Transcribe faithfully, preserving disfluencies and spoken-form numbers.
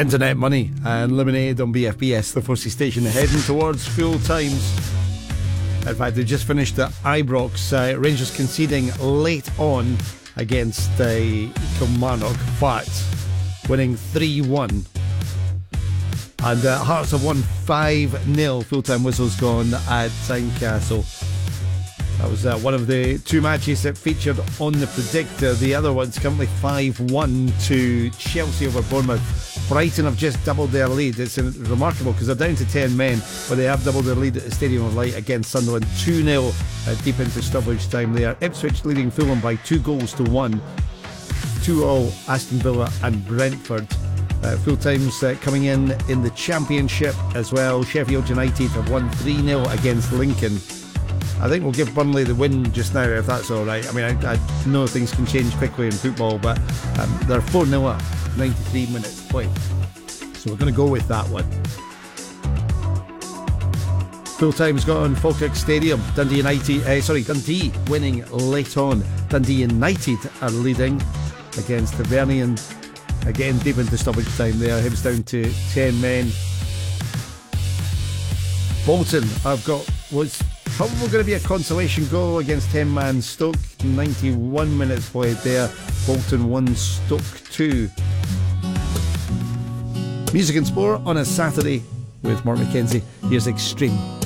Internet Money and Lemonade on B F B S, the Forsey station, heading towards full times. In fact, they just finished at Ibrox. Uh, Rangers conceding late on against uh, Kilmarnock, but winning three one. And uh, Hearts have won five nil. Full-time whistles gone at Tynecastle. That was uh, one of the two matches that featured on the predictor. The other one's currently five one to Chelsea over Bournemouth. Brighton have just doubled their lead. It's remarkable because they're down to ten men, but they have doubled their lead at the Stadium of Light against Sunderland. two nil uh, deep into stoppage time there. Ipswich leading Fulham by two goals to one. two all Aston Villa and Brentford. Uh, full times uh, coming in in the Championship as well. Sheffield United have won three nil against Lincoln. I think we'll give Burnley the win just now, if that's alright. I mean, I, I know things can change quickly in football, but um, they're four nil up, ninety-three minutes played. So we're going to go with that one. Full time's got on Falkirk Stadium. Dundee United, uh, sorry, Dundee winning late on. Dundee United are leading against Hibernian. Again, deep into stoppage time there. Hibs down to ten men. Bolton, I've got, was probably going to be a consolation goal against ten man Stoke. ninety-one minutes played there. Bolton one, Stoke two. Music and sport on a Saturday with Mark McKenzie. Here's Extreme.